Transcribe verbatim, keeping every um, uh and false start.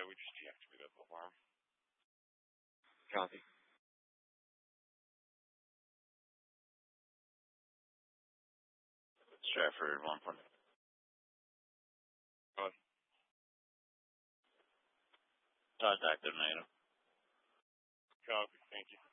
Yeah, we just deactivated the alarm. Copy. Stratford, one point. What? Contact him, Nato. Copy, thank you.